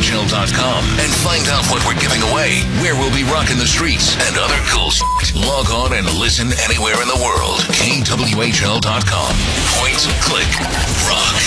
KWHL.com and find out what we're giving away, where we'll be rocking the streets, and other cool shit. Log on and listen anywhere in the world. KWHL.com. Point, click, rock.